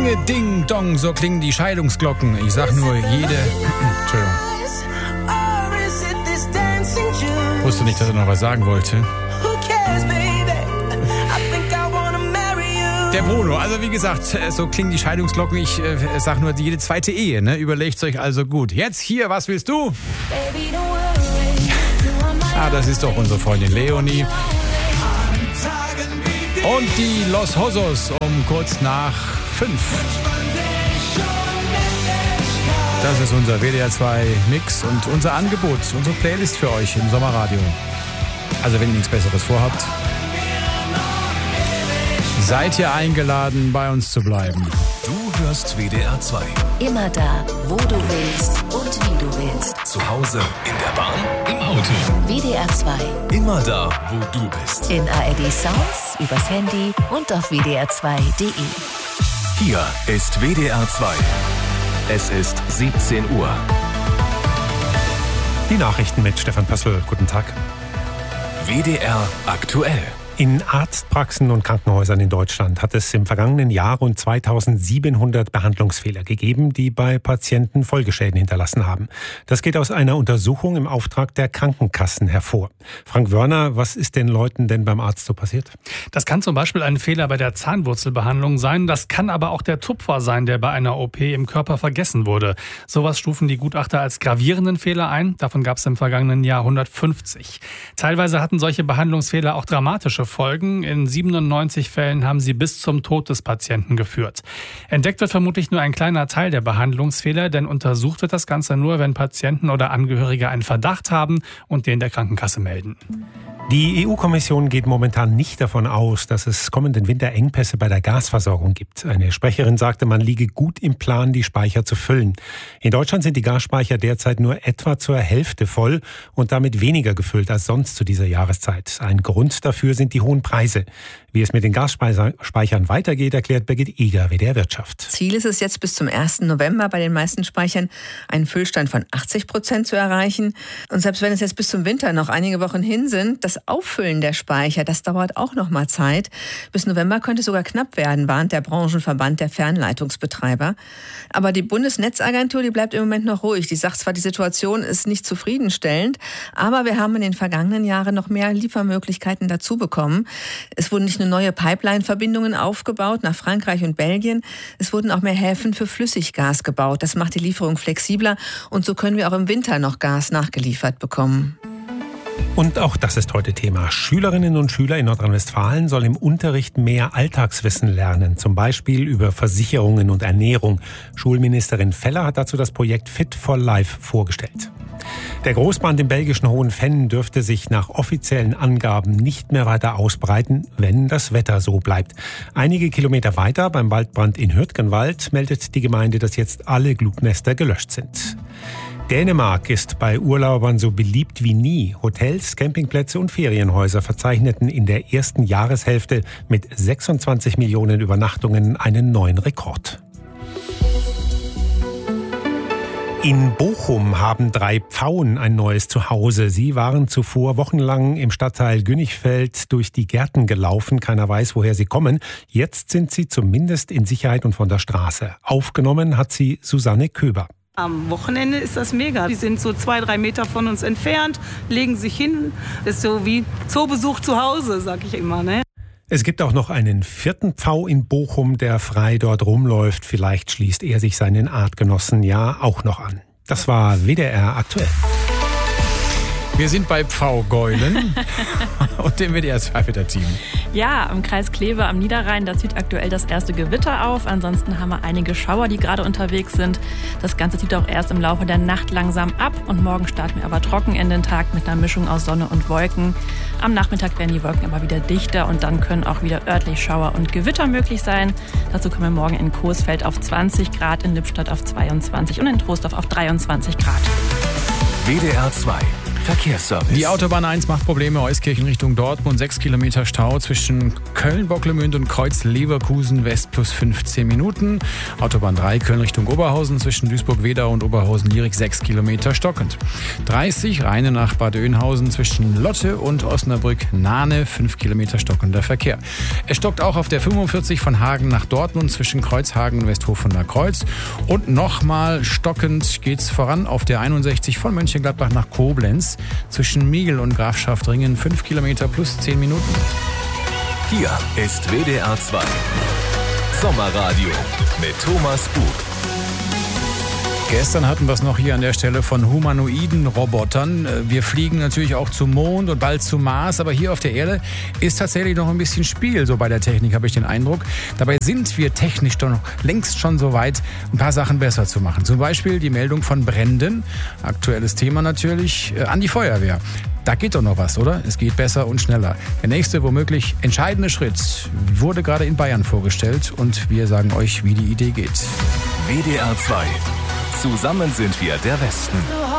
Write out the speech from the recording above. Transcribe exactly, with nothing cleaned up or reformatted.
Dinge, Ding, Dong, so klingen die Scheidungsglocken. Ich sag nur jede... Entschuldigung. Wusste nicht, dass er noch was sagen wollte. Der Bruno, also wie gesagt, so klingen die Scheidungsglocken. Ich äh, sag nur jede zweite Ehe, ne? Überlegt's euch also gut. Jetzt hier, was willst du? Ah, das ist doch unsere Freundin Leonie. Und die Los Hossos um kurz nach fünf. Das ist unser W D R zwei Mix und unser Angebot, unsere Playlist für euch im Sommerradio. Also wenn ihr nichts Besseres vorhabt, seid ihr eingeladen, bei uns zu bleiben. Du hörst W D R zwei. Immer da, wo du willst und wie du willst. Zu Hause, in der Bahn, im Auto. W D R zwei. Immer da, wo du bist. In A R D Sounds, übers Handy und auf w d r zwei punkt d e. Hier ist W D R zwei. Es ist siebzehn Uhr. Die Nachrichten mit Stefan Pössl. Guten Tag. W D R aktuell. In Arztpraxen und Krankenhäusern in Deutschland hat es im vergangenen Jahr rund zweitausendsiebenhundert Behandlungsfehler gegeben, die bei Patienten Folgeschäden hinterlassen haben. Das geht aus einer Untersuchung im Auftrag der Krankenkassen hervor. Frank Wörner, was ist den Leuten denn beim Arzt so passiert? Das kann zum Beispiel ein Fehler bei der Zahnwurzelbehandlung sein. Das kann aber auch der Tupfer sein, der bei einer O P im Körper vergessen wurde. Sowas stufen die Gutachter als gravierenden Fehler ein. Davon gab es im vergangenen Jahr hundertfünfzig. Teilweise hatten solche Behandlungsfehler auch dramatische Folgen. In siebenundneunzig Fällen haben sie bis zum Tod des Patienten geführt. Entdeckt wird vermutlich nur ein kleiner Teil der Behandlungsfehler, denn untersucht wird das Ganze nur, wenn Patienten oder Angehörige einen Verdacht haben und den der Krankenkasse melden. Die E U-Kommission geht momentan nicht davon aus, dass es kommenden Winter Engpässe bei der Gasversorgung gibt. Eine Sprecherin sagte, man liege gut im Plan, die Speicher zu füllen. In Deutschland sind die Gasspeicher derzeit nur etwa zur Hälfte voll und damit weniger gefüllt als sonst zu dieser Jahreszeit. Ein Grund dafür sind die hohen Preise. Wie es mit den Gasspeichern weitergeht, erklärt Birgit Eger, W D R Wirtschaft. Ziel ist es jetzt bis zum ersten November bei den meisten Speichern einen Füllstand von achtzig Prozent zu erreichen. Und selbst wenn es jetzt bis zum Winter noch einige Wochen hin sind, das Auffüllen der Speicher, das dauert auch noch mal Zeit. Bis November könnte es sogar knapp werden, warnt der Branchenverband der Fernleitungsbetreiber. Aber die Bundesnetzagentur, die bleibt im Moment noch ruhig. Die sagt zwar, die Situation ist nicht zufriedenstellend, aber wir haben in den vergangenen Jahren noch mehr Liefermöglichkeiten dazu bekommen. Es wurden nicht nur neue Pipeline-Verbindungen aufgebaut nach Frankreich und Belgien, es wurden auch mehr Häfen für Flüssiggas gebaut. Das macht die Lieferung flexibler und so können wir auch im Winter noch Gas nachgeliefert bekommen. Und auch das ist heute Thema. Schülerinnen und Schüler in Nordrhein-Westfalen sollen im Unterricht mehr Alltagswissen lernen, zum Beispiel über Versicherungen und Ernährung. Schulministerin Feller hat dazu das Projekt Fit for Life vorgestellt. Der Großbrand im belgischen Hohenfenn dürfte sich nach offiziellen Angaben nicht mehr weiter ausbreiten, wenn das Wetter so bleibt. Einige Kilometer weiter beim Waldbrand in Hürtgenwald meldet die Gemeinde, dass jetzt alle Glutnester gelöscht sind. Dänemark ist bei Urlaubern so beliebt wie nie. Hotels, Campingplätze und Ferienhäuser verzeichneten in der ersten Jahreshälfte mit sechsundzwanzig Millionen Übernachtungen einen neuen Rekord. In Bochum haben drei Pfauen ein neues Zuhause. Sie waren zuvor wochenlang im Stadtteil Günichfeld durch die Gärten gelaufen. Keiner weiß, woher sie kommen. Jetzt sind sie zumindest in Sicherheit und von der Straße. Aufgenommen hat sie Susanne Köber. Am Wochenende ist das mega. Die sind so zwei, drei Meter von uns entfernt, legen sich hin. Das ist so wie Zoobesuch zu Hause, sag ich immer, ne? Es gibt auch noch einen vierten Pfau in Bochum, der frei dort rumläuft. Vielleicht schließt er sich seinen Artgenossen ja auch noch an. Das war W D R aktuell. Wir sind bei Pfaugeulen und dem W D R zwei Wetterteam. Ja, im Kreis Kleve am Niederrhein, da zieht aktuell das erste Gewitter auf. Ansonsten haben wir einige Schauer, die gerade unterwegs sind. Das Ganze zieht auch erst im Laufe der Nacht langsam ab. Und morgen starten wir aber trocken in den Tag mit einer Mischung aus Sonne und Wolken. Am Nachmittag werden die Wolken aber wieder dichter und dann können auch wieder örtlich Schauer und Gewitter möglich sein. Dazu kommen wir morgen in Coesfeld auf zwanzig Grad, in Lippstadt auf zweiundzwanzig und in Troisdorf auf dreiundzwanzig Grad. W D R zwei. Verkehrsservice. Die Autobahn eins macht Probleme. Euskirchen Richtung Dortmund. sechs Kilometer Stau zwischen Köln-Bocklemünd und Kreuz-Leverkusen West plus fünfzehn Minuten. Autobahn drei Köln Richtung Oberhausen zwischen Duisburg-Wedau und Oberhausen-Lierig sechs Kilometer stockend. dreißig Rheine nach Bad Oeynhausen zwischen Lotte und Osnabrück-Nahne fünf Kilometer stockender Verkehr. Es stockt auch auf der fünfundvierzig von Hagen nach Dortmund zwischen Kreuzhagen und Westhoferner Kreuz. Und nochmal stockend geht's voran auf der einundsechzig von Mönchengladbach nach Koblenz zwischen Miegel und Grafschaftringen fünf Kilometer plus zehn Minuten. Hier ist W D R zwei Sommerradio mit Thomas Bug. Gestern hatten wir es noch hier an der Stelle von humanoiden Robotern. Wir fliegen natürlich auch zum Mond und bald zum Mars, aber hier auf der Erde ist tatsächlich noch ein bisschen Spiel, so bei der Technik habe ich den Eindruck. Dabei sind wir technisch doch noch längst schon so weit, ein paar Sachen besser zu machen. Zum Beispiel die Meldung von Bränden, aktuelles Thema natürlich, äh, an die Feuerwehr. Da geht doch noch was, oder? Es geht besser und schneller. Der nächste, womöglich entscheidende Schritt wurde gerade in Bayern vorgestellt und wir sagen euch, wie die Idee geht. W D R zwei. Zusammen sind wir der Westen.